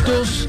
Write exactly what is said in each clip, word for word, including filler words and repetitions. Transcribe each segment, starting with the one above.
minutos,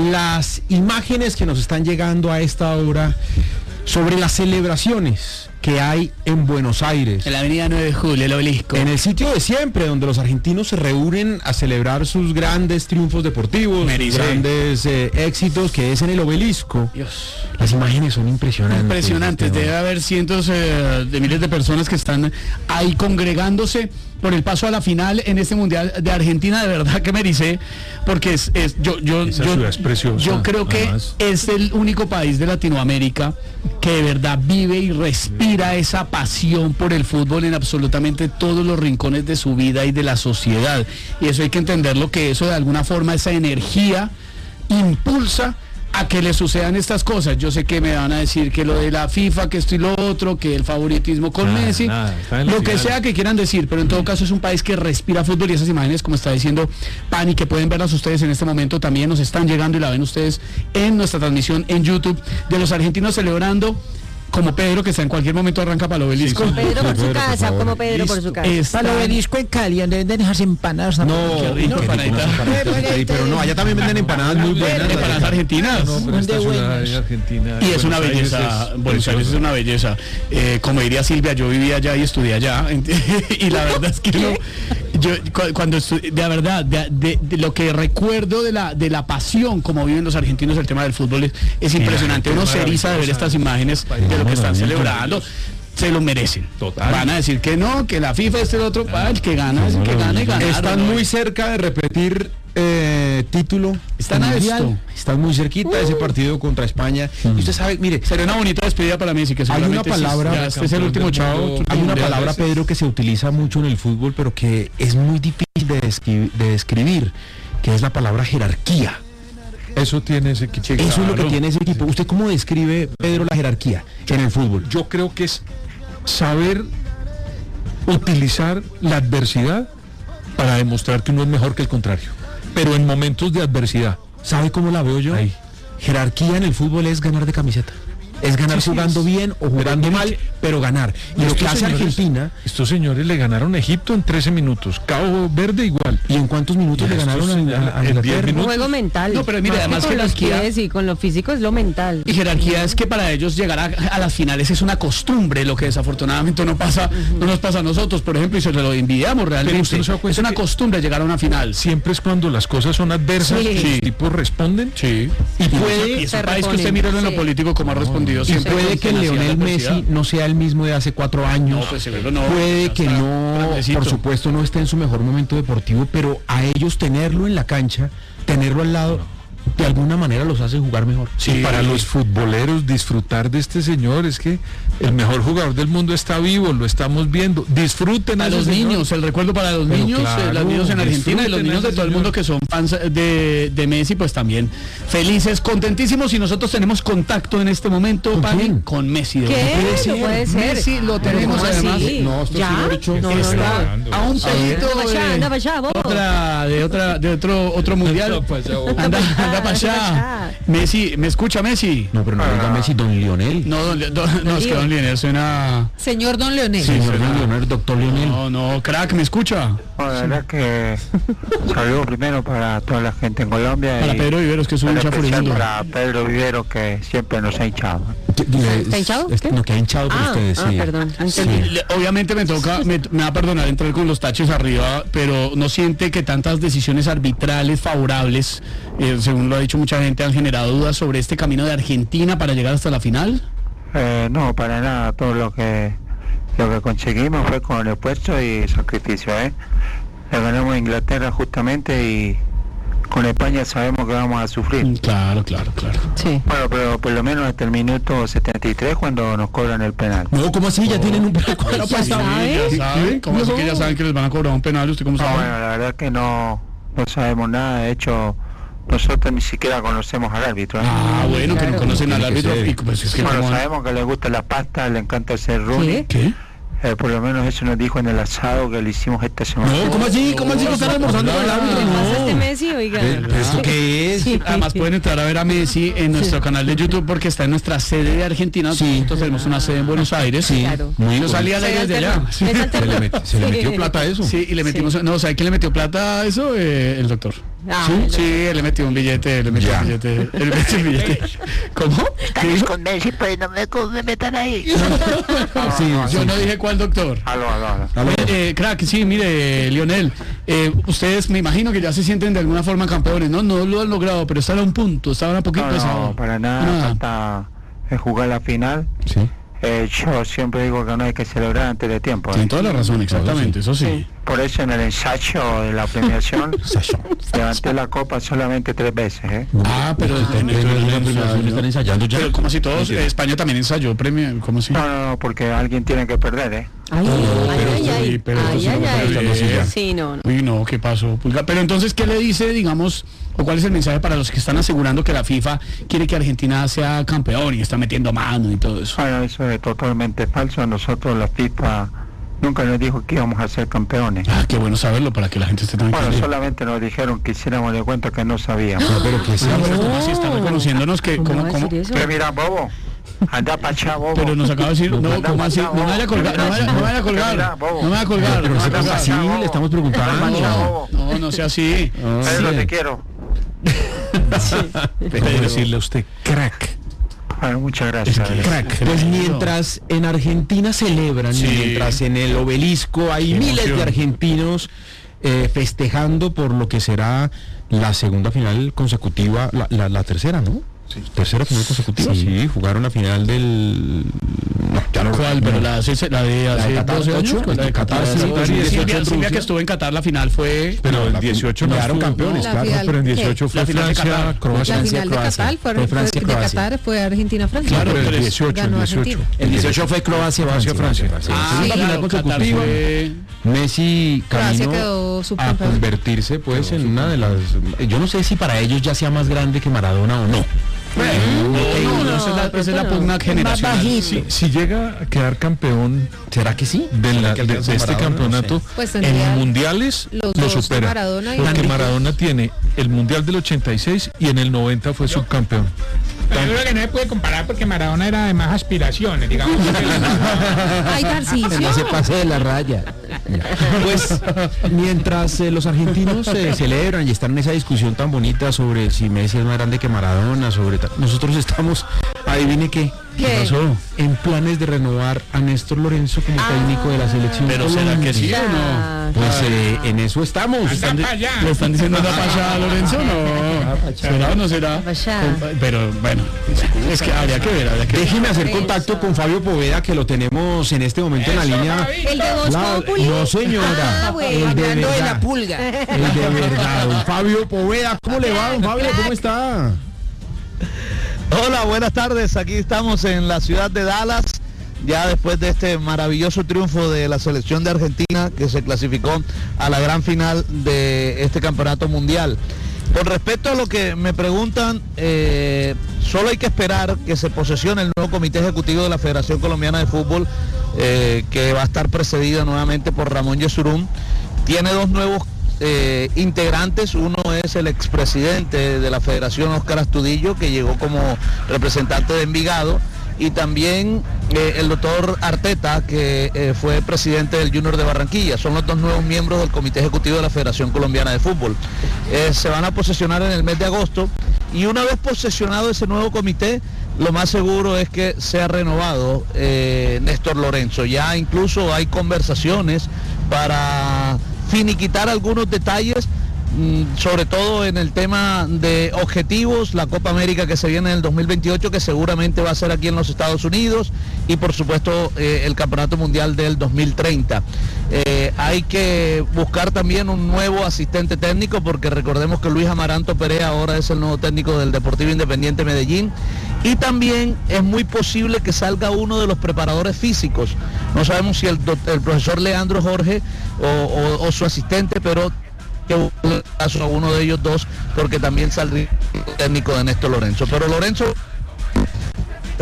las imágenes que nos están llegando a esta hora sobre las celebraciones que hay en Buenos Aires. En la avenida nueve de julio, el Obelisco. En el sitio de siempre, donde los argentinos se reúnen a celebrar sus grandes triunfos deportivos, Merece. sus grandes eh, éxitos, que es en el Obelisco. Dios. Las imágenes son impresionantes. Impresionantes, debe haber cientos eh, de miles de personas que están ahí congregándose por el paso a la final en este Mundial de Argentina. De verdad que me ericé, porque es, es yo yo Esa yo, ciudad es preciosa, yo creo que además. es el único país de Latinoamérica que de verdad vive y respira esa pasión por el fútbol en absolutamente todos los rincones de su vida y de la sociedad, y eso hay que entenderlo, que eso de alguna forma, esa energía impulsa a que le sucedan estas cosas. Yo sé que me van a decir que lo de la FIFA, que esto y lo otro, que el favoritismo con Nada, Messi, nada, está en la lo que final. sea que quieran decir, pero en todo caso es un país que respira fútbol, y esas imágenes, como está diciendo Pani, que pueden verlas ustedes en este momento, también nos están llegando y la ven ustedes en nuestra transmisión en YouTube, de los argentinos celebrando, como Pedro, que está en cualquier momento arranca para el Obelisco. Sí, sí. Pedro por su Pedro, por casa, favor. como Pedro por su Listo. casa. Está- Para el Obelisco en Cali, donde venden esas empanadas. No, Qué rico, qué empanadita. unas empanaditas ahí, pero no, allá también venden empanadas muy buenas. Empanadas argentinas. No, pero esta de ciudad buenas. de Argentina. Y es una Buenos Aires belleza, es Buenos Aires es preciosa. una belleza. Eh, como diría Silvia, yo vivía allá y estudié allá, y la verdad es que no, yo cu- cuando estu- de verdad, de, de- de lo que recuerdo de la de la pasión como viven los argentinos el tema del fútbol es, es impresionante. Uno se eriza de ver estas imágenes de lo que están celebrando. Se lo merecen. Total. Van a decir que no, que la FIFA, este el otro, ah, el que gana es el que gana y gana. Están muy cerca de repetir eh, título. Están a mundial. esto. Están muy cerquita de ese partido contra España. Y usted sabe, mire, Sería una bonita despedida para Messi, que hay una seguramente sí, palabra, ya este es el último chavo. hay una palabra, Pedro, que se utiliza mucho en el fútbol, pero que es muy difícil de, descri- de describir, que es la palabra jerarquía. Eso tiene ese equipo. Eso es lo que tiene ese equipo. ¿Usted cómo describe, Pedro, la jerarquía en el fútbol? Yo creo que es saber utilizar la adversidad para demostrar que uno es mejor que el contrario, pero en momentos de adversidad. ¿Sabe cómo la veo yo? Ahí. Jerarquía en el fútbol es ganar de camiseta. Es ganar Sí, sí, jugando es- bien o jugando Pero mal, pero ganar. Y lo Estos que hace señores- Argentina, Estos señores le ganaron a Egipto en trece minutos, Cabo Verde igual. ¿y en cuántos minutos Y le estos ganaron a, señores a- a en diez Inglaterra? minutos. Juego mental. No, pero mire, Más que además con los jerarquía- pies y con lo físico es lo mental. Y jerarquía es que para ellos llegar a, a las finales es una costumbre, lo que desafortunadamente no pasa, no nos pasa a nosotros, por ejemplo, y se lo envidiamos realmente. usted no se da cuenta Es una que- costumbre llegar a una final. Siempre es cuando las cosas son adversas Sí. que Sí. los tipos responden. Sí. Y puede, Y es un Se país que usted reponen, mira en lo sí. político como ha respondido y siempre. puede con que tenacidad Lionel a la Messi adversidad. no sea el mismo de hace cuatro años. No, pues seguro no. Puede Ya que está no, grandecito. por supuesto, no esté en su mejor momento deportivo, pero a ellos tenerlo en la cancha, tenerlo al lado, de alguna manera los hace jugar mejor. Sí, para los futboleros disfrutar de este señor es que el mejor jugador del mundo está vivo, lo estamos viendo. Disfruten a A ese los señor. niños, el recuerdo para los Pero niños, claro, eh, los niños en Argentina y los disfruten niños a de ese todo el mundo señor. que son fans de, de Messi, pues también felices, contentísimos, y nosotros tenemos contacto en este momento, ¿Con Pani, quién? con Messi. de ¿Qué? verdad. No puede ser. Messi lo Pero tenemos ¿cómo además. así? No, esto sí ¿Ya? lo he dicho. No, no, Está no. a un pedito Anda para allá, de, anda para allá, vos. otra, de otra, de otro, otro mundial. Anda para allá, vos. Anda, Anda para anda para allá, allá. anda para allá. Messi, ¿me escucha Messi? No, pero no diga Messi, don Lionel. No, don, don- no, es que don Lionel suena. Señor Don Leonel. Sí, Señor suena- don Lionel, doctor Lionel. No, no, crack, ¿me escucha? Bueno, la verdad que saludo primero para toda la gente en Colombia Para y Pedro Viveros, que es un en hincha especial furibundo. para Pedro Vivero, que siempre nos ha hinchado. ¿Está hinchado? No, que ha hinchado por Ah, ustedes, ah, sí. perdón, Sí. entendí. Le- Obviamente me toca, me, me va a perdonar entrar con los taches arriba, pero no siente que tantas decisiones arbitrales favorables, eh, según lo ha dicho mucha gente, han generado dudas sobre este camino de Argentina para llegar hasta la final. Eh, no, para nada, todo lo que lo que conseguimos fue con esfuerzo y sacrificio, ¿eh? Le ganamos a Inglaterra justamente y con España sabemos que vamos a sufrir. Mm, Claro, claro, claro. Sí. Bueno, pero por lo menos hasta el minuto setenta y tres cuando nos cobran el penal. No, ¿cómo así? Ya tienen un penal cuadrado Ya pasado. sabe. Ya saben, ¿cómo así que ya saben que les van a cobrar un penal? ¿Usted cómo No, sabe? bueno, la verdad que no, no sabemos nada, de hecho nosotros ni siquiera conocemos al árbitro, ¿eh? Ah, bueno, que no Claro. conocen al Tiene que árbitro. ser. Y pues es que Bueno, como- sabemos que le gusta la pasta, le encanta hacer running. ¿Qué? Eh, por lo menos eso nos dijo en el asado que le hicimos esta semana. No, ¿cómo así? ¿Cómo así que están almorzando con el árbitro? ¿Qué pasa este No. Messi, oiga? Eh, ¿pero ¿Esto qué es? Sí. Además pueden entrar a ver a Messi en nuestro canal de YouTube porque está en nuestra sede de Argentina. Sí. Nosotros tenemos una sede en Buenos Aires. Sí, Claro. muy Yo salí al aire desde allá. Es alterno. Se le, met- se le Sí. metió plata a eso. Sí, y le metimos, no, ¿sabe quién le metió plata a eso? Eh, el doctor. Ah, Sí, lo- sí, él le metió un billete, le metió Ya. un billete, él le metió un billete. ¿Cómo? ¿Qué dijo? con Messi, pues no me, no me metan ahí. Sí, Yo no dije cuál, doctor. Aló, aló, aló. Aló. Eh, eh, crack, sí, mire, Lionel, eh, ustedes me imagino que ya se sienten de alguna forma campeones, ¿no? No lo han logrado, pero están a un punto, estaban un poquito No, pesados. no, para nada, falta eh, jugar la final. Sí. Eh, yo siempre digo que no hay que celebrar antes de tiempo. ¿eh? Tienen toda la razón, exactamente, eso sí. Por eso en el ensayo de la premiación levanté la copa solamente tres veces. ¿eh? Ah, pero Están ensayando ya. Pero como si todos, eh, España también ensayó premio, ¿cómo así? No, no, no, porque alguien tiene que perder. ¿eh? Ay, Oh, ay, pero ay, sí, ay, pero ay, esto sí ay, no me ay. parece así ya. Sí, no, no. Uy, no, ¿qué pasó? Pulga? Pero entonces, ¿qué le dice, digamos, o cuál es el mensaje para los que están asegurando que la FIFA quiere que Argentina sea campeón y está metiendo mano y todo eso? Bueno, eso es totalmente falso. Nosotros, la FIFA, nunca nos dijo que íbamos a ser campeones. Ah, qué bueno saberlo para que la gente esté tranquila. Bueno, solamente nos dijeron que hiciéramos de cuenta que no sabíamos. No, pero que sí. Ah, pero ¿cómo así está reconociéndonos que, ¿Cómo cómo, va a cómo? decir eso? Pero mira, bobo, anda pa' allá, bobo. Pero nos acaba de decir, no, Anda ¿cómo pa' así? allá, No me vaya a colgar, no me vaya, no me vaya a colgar, Mira, bobo. no me vaya a colgar, Pero no me se vaya a pasa así, colgar. le estamos preguntando. No, No, no sea así. Pedro, Sí. te quiero. ¿Cómo decirle a usted crack? Bueno, muchas gracias. Crack. Pues mientras en Argentina celebran, Sí. mientras en el obelisco hay Qué miles emoción. de argentinos eh, festejando por lo que será la segunda final consecutiva, la, la, la tercera, ¿no? Tercera final consecutiva, sí. Sí. Jugaron la final del... No, ya no ¿Cuál? no. Pero la, hace- la de hace de Qatar, doce años, ocho, pues la de Qatar, Qatar, sí, sí, sí, sí, Silvia, dieciocho en Silvia Rusia. que estuvo en Qatar, la final fue... Pero No, el la- dieciocho no quedaron estuvo, campeones, ¿no? claro. No, pero en dieciocho fue La final de Francia, Qatar. Croacia. La Francia, final de Croacia. Qatar fue, Fue Francia, fue- de Croacia. Qatar fue Argentina-Francia. Claro, Pero pero el es- dieciocho, el ganó dieciocho. Argentina. El dieciocho fue Croacia, Croacia, Francia. Francia. Ah, Segunda claro, final Qatar consecutiva. fue... Messi Croacia caminó quedó a subcampeón. convertirse pues en una de las... Yo no sé si para ellos ya sea más grande que Maradona o no. No, no, esa es la, esa es la pugna generacional. bajito. Sí. Si llega a quedar campeón ¿Será que sí? de, la- Que de- alcanza de este Maradona, no campeonato, sé. Pues tendría en mundiales los lo dos de supera. Maradona y Porque Enrique. Maradona tiene el mundial del ochenta y seis y en el noventa fue subcampeón. Pero yo creo que no se puede comparar porque Maradona era de más aspiraciones, digamos. Ay, Tarcisio. No se pase de la raya. Pues mientras eh, los argentinos se celebran y están en esa discusión tan bonita sobre si Messi es más grande que Maradona, sobre ta- nosotros estamos, adivine qué, ¿Qué? pasó? En planes de renovar a Néstor Lorenzo como técnico de la selección. Pero ¿será que sí o no? Ya. Pues eh, en eso estamos. Anda para allá. ¿Le están diciendo anda para allá a Lorenzo? No. ¿Será o no será? Pa' allá. Pero bueno, es que habría que ver, habría que ver. Déjeme hacer contacto con Fabio Poveda, que lo tenemos en este momento en la Eso, línea. Fabi. El de Voz La- Populi. no señora, Ah, bueno. el de Hablando de verdad. la pulga. El de verdad, don Fabio Poveda. ¿Cómo le va, don Fabio? ¿Cómo está? Hola, buenas tardes. Aquí estamos en la ciudad de Dallas, ya después de este maravilloso triunfo de la selección de Argentina que se clasificó a la gran final de este campeonato mundial. Con respecto a lo que me preguntan, eh, solo hay que esperar que se posesione el nuevo comité ejecutivo de la Federación Colombiana de Fútbol, eh, que va a estar precedido nuevamente por Ramón Yesurún. Tiene dos nuevos eh, integrantes. Uno es el expresidente de la Federación, Óscar Astudillo, que llegó como representante de Envigado, y también eh, el doctor Arteta, que eh, fue presidente del Junior de Barranquilla. Son los dos nuevos miembros del Comité Ejecutivo de la Federación Colombiana de Fútbol. Eh, se van a posesionar en el mes de agosto, y una vez posesionado ese nuevo comité, lo más seguro es que sea renovado eh, Néstor Lorenzo. Ya incluso hay conversaciones para finiquitar algunos detalles, mm, sobre todo en el tema de objetivos, la Copa América que se viene en el dos mil veintiocho, que seguramente va a ser aquí en los Estados Unidos, y por supuesto eh, el Campeonato Mundial del dos mil treinta. Eh, hay que buscar también un nuevo asistente técnico, porque recordemos que Luis Amaranto Perea ahora es el nuevo técnico del Deportivo Independiente Medellín, y también es muy posible que salga uno de los preparadores físicos. No sabemos si el, doc- el profesor Leandro Jorge o, o- o su asistente, pero que busque caso a uno de ellos dos, porque también saldría el técnico de Néstor Lorenzo. Pero Lorenzo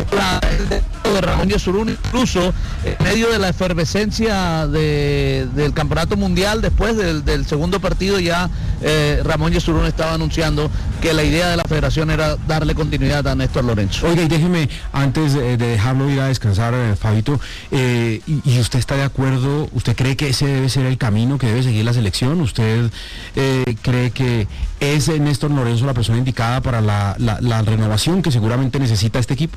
la, de Ramón Yesurún, incluso en medio de la efervescencia de, del campeonato mundial, después del, del segundo partido ya eh, Ramón Yesurún estaba anunciando que la idea de la federación era darle continuidad a Néstor Lorenzo. Oiga, y déjeme, antes de dejarlo ir a descansar, eh, Fabito, eh, y, y usted está de acuerdo, usted cree que ese debe ser el camino que debe seguir la selección, usted eh, cree que es Néstor Lorenzo la persona indicada para la, la, la renovación que seguramente necesita este equipo.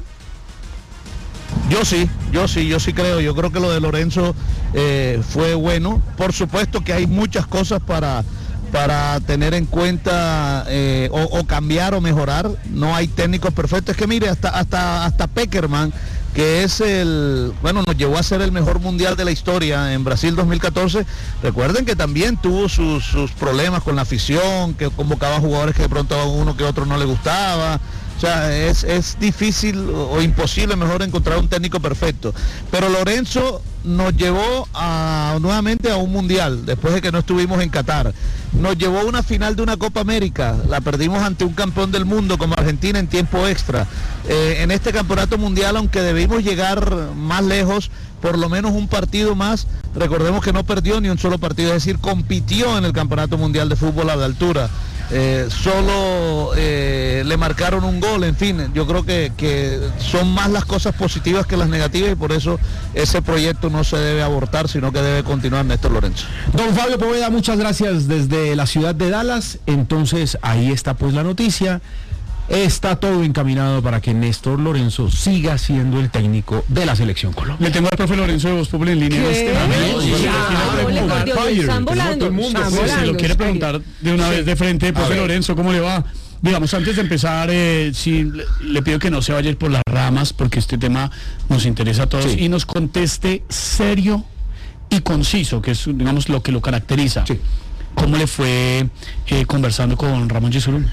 Yo sí, yo sí, yo sí creo, yo creo que lo de Lorenzo eh, fue bueno. Por supuesto que hay muchas cosas para, para tener en cuenta eh, o, o cambiar o mejorar, no hay técnicos perfectos. Es que mire, hasta, hasta, hasta Peckerman, que es el, bueno, nos llevó a ser el mejor mundial de la historia en Brasil dos mil catorce, recuerden que también tuvo sus, sus problemas con la afición, que convocaba jugadores que de pronto a uno que otro no le gustaba. O sea, es, es difícil o, o imposible mejor encontrar un técnico perfecto. Pero Lorenzo nos llevó a, nuevamente a un mundial, después de que no estuvimos en Qatar. Nos llevó a una final de una Copa América, la perdimos ante un campeón del mundo como Argentina en tiempo extra. Eh, en este campeonato mundial, aunque debimos llegar más lejos, por lo menos un partido más, recordemos que no perdió ni un solo partido, es decir, compitió en el campeonato mundial de fútbol a la altura. Eh, solo eh, le marcaron un gol, en fin, yo creo que, que son más las cosas positivas que las negativas y por eso ese proyecto no se debe abortar, sino que debe continuar Néstor Lorenzo. Don Fabio Poveda, muchas gracias desde la ciudad de Dallas. Entonces ahí está pues la noticia. Está todo encaminado para que Néstor Lorenzo siga siendo el técnico de la selección Colombia. Le tengo al profe Lorenzo de Voz Populi en línea. ¿Qué? Este momento. Sí, Si ya, se lo quiere ole, por Dios, preguntar, están volando, todo el mundo, están si se volando, lo quiere en preguntar de una vez de frente, profe Lorenzo, ¿cómo le va? Digamos, antes de empezar, eh, sí, le, le pido que no se vaya por las ramas, porque este tema nos interesa a todos, Sí. y nos conteste serio y conciso, que es, digamos, lo que lo caracteriza. Sí. ¿Cómo le fue eh, conversando con Ramón Yesurún?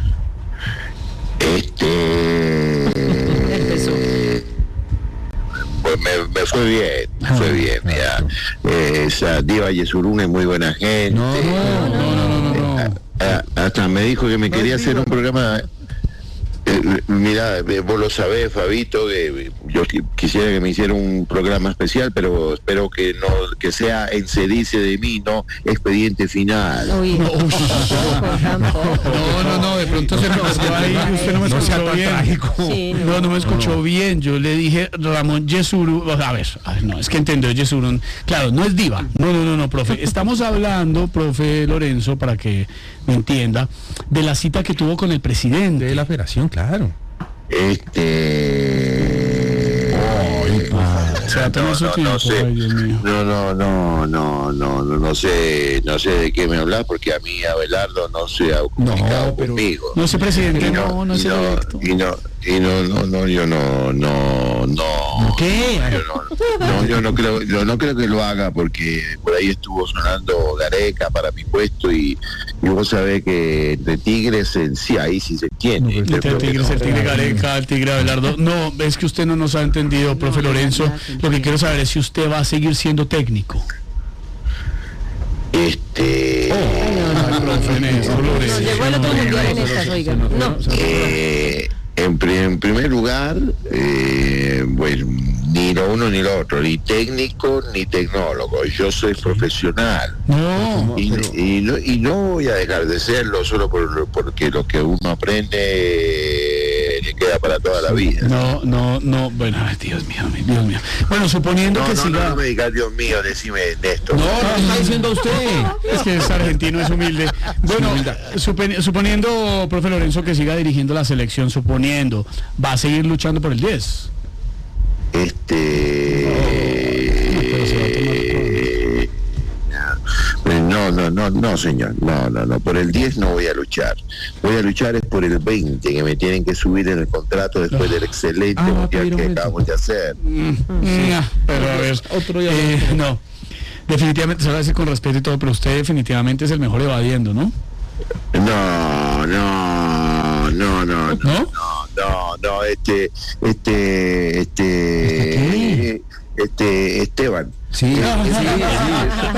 Este, pues me, me fue bien, me fue bien, ya. Eh, esa Diva Yesurún es muy buena gente. No, no, no, no, no, no. Eh, a- hasta me dijo que me quería hacer un programa. Eh, mira, eh, vos lo sabés, Fabito, que yo qui- quisiera que me hiciera un programa especial, pero espero que no, que sea en Se dice de mí, no Expediente Final. Uy, tampoco, tampoco. No, no, no, de pronto se me pasó ahí, usted no me No sea escuchó tan bien. trágico. Sí, No, no me escuchó bien. Yo le dije Ramón Yesurún. A ver, a ver, no, es que entendió Yesurún. Claro, no es diva. No, no, no, no, profe. Estamos hablando, profe Lorenzo, para que me entienda, de la cita que tuvo con el presidente. De la federación, claro. Este. O sea, toma su no, tiempo. no sé. Ay, Dios mío. No, no, no, no, no, no, no sé, no sé de qué me hablas porque a mí Abelardo no se ha comunicado pero- conmigo. No sé, presidente, Y no, no y es electo. y no, y no, no, no, yo no, no, no. ¿Qué? Yo no, no, yo no creo, yo no creo que lo haga porque por ahí estuvo sonando Gareca para mi puesto y, y vos sabés que entre Tigres en sí, ahí sí se tiene. El tigre es el tigre Gareca, el tigre Abelardo. No, es que usted no nos ha entendido, profe Lorenzo. Lo que quiero saber es si usted va a seguir siendo técnico. Este. Ay, profe Néstor Nos Lorenzo. llegó el otro mundial en estas, oiga. No. Eh, en, pri- en primer lugar, eh, bueno, ni lo uno ni lo otro, ni técnico ni tecnólogo. Yo soy profesional. No, Y, y no, y no voy a dejar de serlo solo por, porque lo que uno aprende eh, le queda para toda la vida. no, no, no. Bueno, ay, Dios mío, Dios mío. Bueno, suponiendo No, que no, no, siga. no me digas, Dios mío, decime Néstor. No, lo está diciendo usted. Es que es argentino, es humilde. Bueno, suponi- suponiendo, profe Lorenzo, que siga dirigiendo la selección, suponiendo, ¿va a seguir luchando por el diez? Este. No, no, no, no, señor. No, no, no. Por el diez no voy a luchar. Voy a luchar es por el veinte, que me tienen que subir en el contrato después del excelente Ah, va a mundial pedir que aumento. acabamos de hacer. Mm, nah, pero a ver, Otro día eh, no. Definitivamente, se lo voy a decir con respeto y todo, pero usted definitivamente es el mejor evadiendo, ¿no? No, no, no, no, no, ¿No? no, no, no, este, este, este, este, Esteban. Sí, sí,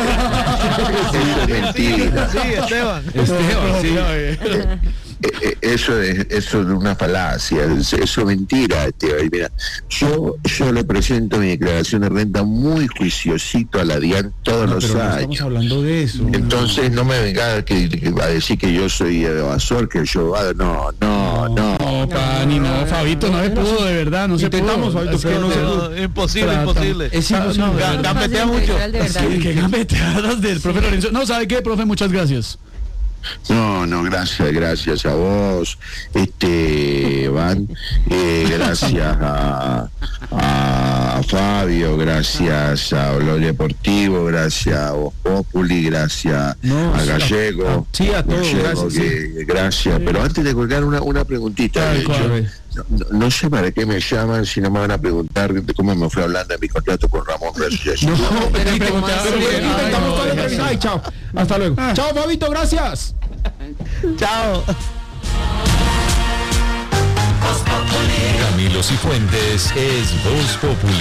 Eso es mentira. Sí, Esteban. Esteban, sí. No, a ver. Eh, eh, eso es eso es una falacia, eso es mentira, Esteban. Y mira, yo yo le presento mi declaración de renta muy juiciosito a la DIAN todos No, los pero no años. estamos hablando de eso. Entonces no me venga que, que va a decir que yo soy evasor, que yo no, no, no. No, Pani, no, Fabito, no se pudo, de verdad, no se pudo. Intentamos, Fabito, que no se pudo. No, imposible, Trata- imposible. Es imposible. No, Ga- no, gambetea Fácil, mucho. integral de verdad. Sí, que gambeteadas del profe Lorenzo. No, ¿sabe qué, profe? Muchas gracias. No, no, gracias, gracias a vos, este, Van, eh, gracias a, a Fabio, gracias a Olor Deportivo, gracias a Voz Populi, gracias No, a sí, Gallego. a- sí, a todos, Gallego, gracias, que- gracias. Pero antes de colgar una, una preguntita, Tal eh, cual. yo no, no- no sé para qué me llaman, si no me van a preguntar de cómo me fue hablando de mi contrato con Ramón Reyes. No, pero Pedrito, pregunta- pero pero- intentamos ay, no, toda la deja entrevista. así. Ay, chao. Hasta luego. Chao, Fabito, gracias. Chao. Camilo Cifuentes es Voz Populi.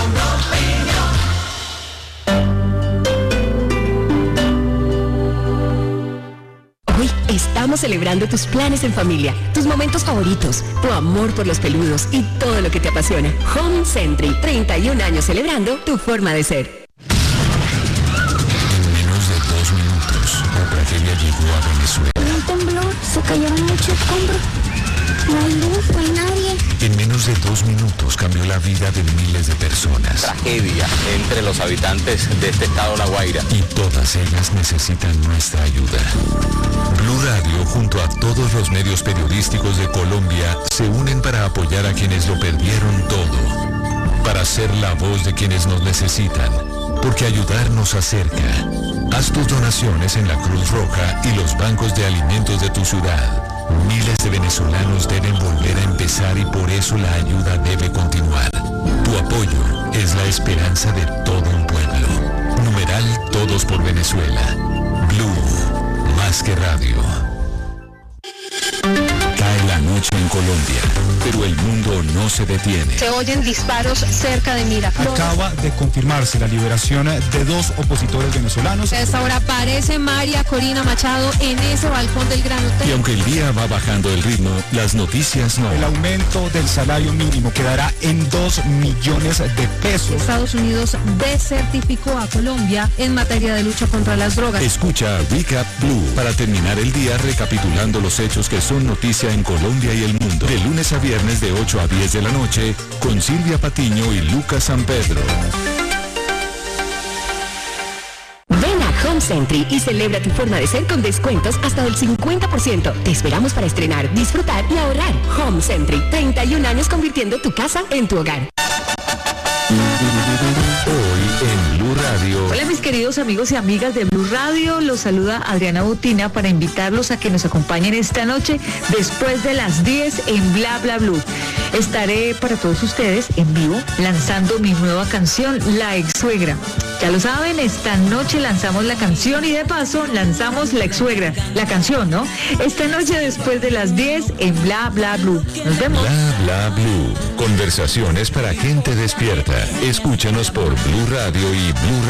Hoy estamos celebrando tus planes en familia, tus momentos favoritos, tu amor por los peludos y todo lo que te apasiona. Home Century, treinta y un años celebrando tu forma de ser. En menos de dos minutos, la tragedia llegó a Venezuela. Un temblor, se cayeron muchos escombros. No hay luz, no hay nadie. En menos de dos minutos cambió la vida de miles de personas. Tragedia entre los habitantes de este estado La Guaira. Y todas ellas necesitan nuestra ayuda. Blue Radio, junto a todos los medios periodísticos de Colombia, se unen para apoyar a quienes lo perdieron todo. Para ser la voz de quienes nos necesitan. Porque ayudar nos acerca. Haz tus donaciones en la Cruz Roja y los bancos de alimentos de tu ciudad. Miles de venezolanos deben volver a empezar y por eso la ayuda debe continuar. Tu apoyo es la esperanza de todo un pueblo. Numeral Todos por Venezuela. Blue, más que radio. Cae la noche en Colombia, pero el mundo no se detiene. Se oyen disparos cerca de Miraflores. Acaba de confirmarse la liberación de dos opositores venezolanos. A esta hora aparece María Corina Machado en ese balcón del Gran Hotel. Y aunque el día va bajando el ritmo, las noticias no. El aumento del salario mínimo quedará en dos millones de pesos. Estados Unidos desertificó a Colombia en materia de lucha contra las drogas. Escucha Recap Blue para terminar el día recapitulando los hechos que son noticia en Colombia y el mundo. De lunes a viernes de ocho a diez de la noche con Silvia Patiño y Lucas San Pedro. Ven a Home Century y celebra tu forma de ser con descuentos hasta del cincuenta por ciento. Te esperamos para estrenar, disfrutar y ahorrar. Home Century, treinta y un años convirtiendo tu casa en tu hogar. Hoy en Blue Radio. Hola mis queridos amigos y amigas de Blue Radio, los saluda Adriana Botina para invitarlos a que nos acompañen esta noche después de las diez en Bla Bla Blue. Estaré para todos ustedes en vivo lanzando mi nueva canción, La Ex Suegra. Ya lo saben, esta noche lanzamos la canción y de paso lanzamos La Ex Suegra, la canción, ¿no? Esta noche después de las diez en Bla Bla Blue. Nos vemos. Bla Bla Blue. Conversaciones para gente despierta. Escúchanos por Blue Radio y Blue